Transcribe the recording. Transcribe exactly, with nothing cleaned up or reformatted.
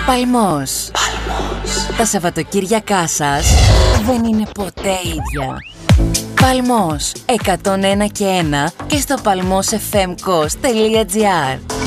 Παλμός. Παλμός. Τα Σαββατοκύριακά σας δεν είναι ποτέ ίδια. Παλμός εκατόν ένα και ένα και στο παλμός εφ εμ κος τελεία τζι άρ.